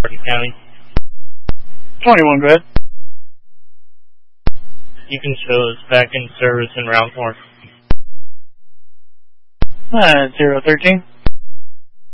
Hardin County. 21, go ahead. You can show us back in service in Round 4. 013.